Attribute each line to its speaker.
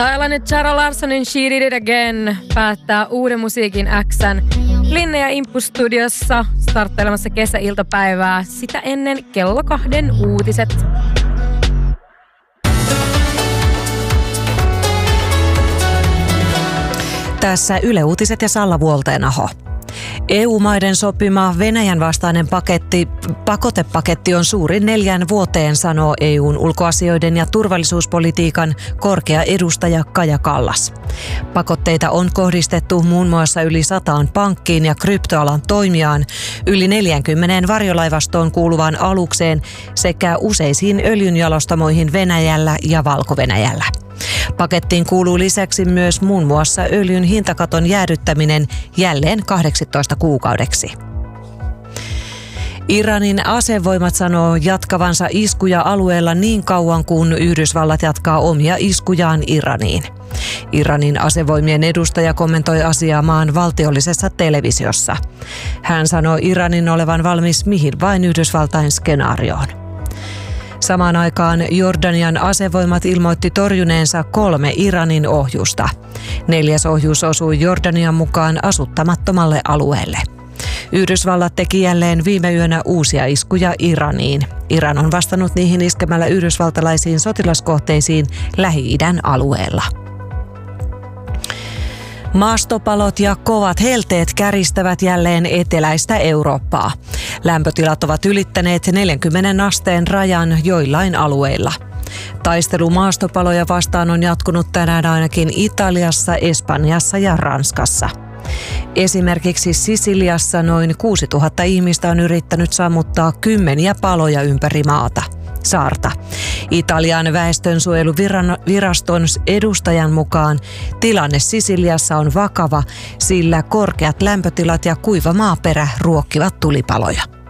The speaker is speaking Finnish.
Speaker 1: Tällainen Zara Larssonin She Did It Again päättää uuden musiikin X:n Linne ja Impu-studiossa starttailemassa kesäiltapäivää. Sitä ennen kello 2 uutiset.
Speaker 2: Tässä Yle Uutiset ja Salla Vuolteenaho. EU-maiden sopima Venäjän vastainen pakotepaketti on suurin 4 vuoteen, sanoo EUn ulkoasioiden ja turvallisuuspolitiikan korkea edustaja Kaja Kallas. Pakotteita on kohdistettu muun muassa yli 100 pankkiin ja kryptoalan toimijaan, yli 40 varjolaivastoon kuuluvaan alukseen sekä useisiin öljynjalostamoihin Venäjällä ja Valko-Venäjällä. Pakettiin kuuluu lisäksi myös muun muassa öljyn hintakaton jäädyttäminen jälleen 18 kuukaudeksi. Iranin asevoimat sanoo jatkavansa iskuja alueella niin kauan kuin Yhdysvallat jatkaa omia iskujaan Iraniin. Iranin asevoimien edustaja kommentoi asiaa maan valtiollisessa televisiossa. Hän sanoi Iranin olevan valmis mihin vain Yhdysvaltain skenaarioon. Samaan aikaan Jordanian asevoimat ilmoitti torjuneensa 3 Iranin ohjusta. 4. ohjus osui Jordanian mukaan asuttamattomalle alueelle. Yhdysvallat teki jälleen viime yönä uusia iskuja Iraniin. Iran on vastannut niihin iskemällä yhdysvaltalaisiin sotilaskohteisiin Lähi-idän alueella. Maastopalot ja kovat helteet käristävät jälleen eteläistä Eurooppaa. Lämpötilat ovat ylittäneet 40 asteen rajan joillain alueilla. Taistelu maastopaloja vastaan on jatkunut tänään ainakin Italiassa, Espanjassa ja Ranskassa. Esimerkiksi Sisiliassa noin 6000 ihmistä on yrittänyt sammuttaa 10 paloja ympäri saarta. Italian väestönsuojeluviraston edustajan mukaan tilanne Sisiliassa on vakava, sillä korkeat lämpötilat ja kuiva maaperä ruokkivat tulipaloja.